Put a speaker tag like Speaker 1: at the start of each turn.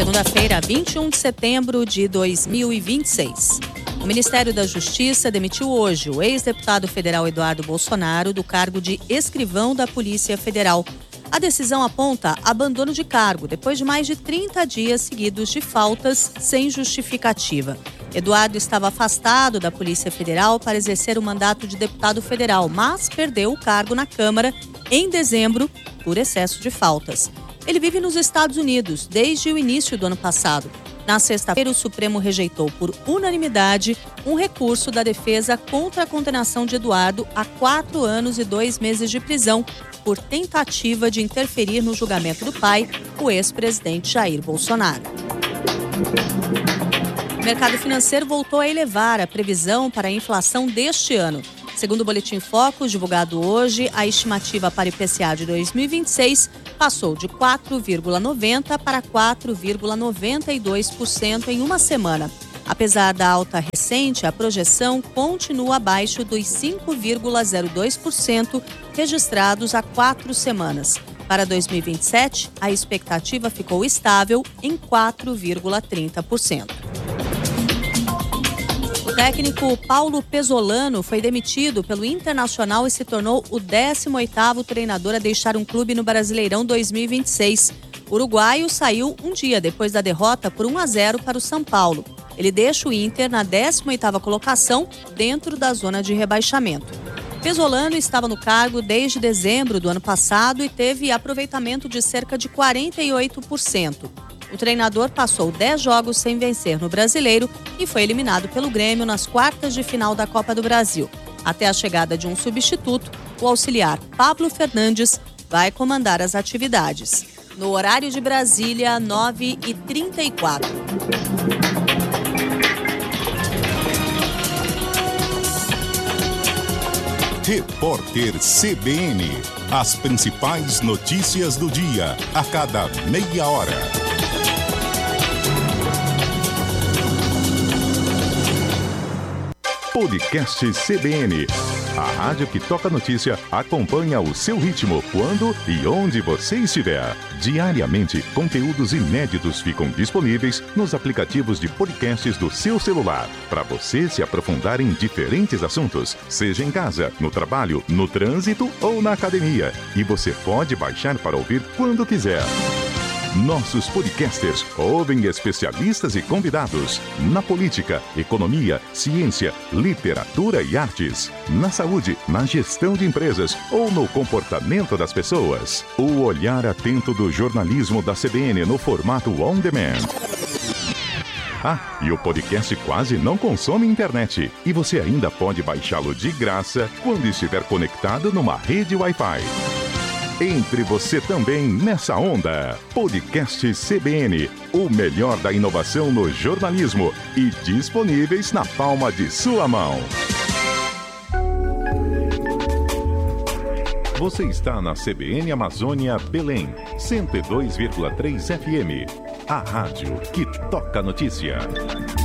Speaker 1: Segunda-feira, 21 de setembro de 2026. O Ministério da Justiça demitiu hoje o ex-deputado federal Eduardo Bolsonaro do cargo de escrivão da Polícia Federal. A decisão aponta abandono de cargo depois de mais de 30 dias seguidos de faltas sem justificativa. Eduardo estava afastado da Polícia Federal para exercer o mandato de deputado federal, mas perdeu o cargo na Câmara em dezembro por excesso de faltas. Ele vive nos Estados Unidos desde o início do ano passado. Na sexta-feira, o Supremo rejeitou por unanimidade um recurso da defesa contra a condenação de Eduardo a 4 anos e 2 meses de prisão por tentativa de interferir no julgamento do pai, o ex-presidente Jair Bolsonaro. O mercado financeiro voltou a elevar a previsão para a inflação deste ano. Segundo o Boletim Focus, divulgado hoje, a estimativa para o IPCA de 2026 passou de 4,90% para 4,92% em uma semana. Apesar da alta recente, a projeção continua abaixo dos 5,02% registrados há 4 semanas. Para 2027, a expectativa ficou estável em 4,30%. O técnico Paulo Pesolano foi demitido pelo Internacional e se tornou o 18º treinador a deixar um clube no Brasileirão 2026. O uruguaio saiu um dia depois da derrota por 1-0 para o São Paulo. Ele deixa o Inter na 18ª colocação, dentro da zona de rebaixamento. Pesolano estava no cargo desde dezembro do ano passado e teve aproveitamento de cerca de 48%. O treinador passou 10 jogos sem vencer no Brasileiro e foi eliminado pelo Grêmio nas quartas de final da Copa do Brasil. Até a chegada de um substituto, o auxiliar Pablo Fernandes vai comandar as atividades. No horário de Brasília, 9h34.
Speaker 2: Repórter CBN. As principais notícias do dia, a cada meia hora. Podcast CBN. A rádio que toca notícia acompanha o seu ritmo, quando e onde você estiver. Diariamente, conteúdos inéditos ficam disponíveis nos aplicativos de podcasts do seu celular, para você se aprofundar em diferentes assuntos, seja em casa, no trabalho, no trânsito ou na academia. E você pode baixar para ouvir quando quiser. Nossos podcasters ouvem especialistas e convidados na política, economia, ciência, literatura e artes, na saúde, na gestão de empresas ou no comportamento das pessoas. O olhar atento do jornalismo da CBN no formato on demand. Ah, e o podcast quase não consome internet. E você ainda pode baixá-lo de graça quando estiver conectado numa rede Wi-Fi. Entre você também nessa onda. Podcast CBN, o melhor da inovação no jornalismo e disponíveis na palma de sua mão. Você está na CBN Amazônia Belém, 102,3 FM. A rádio que toca notícia.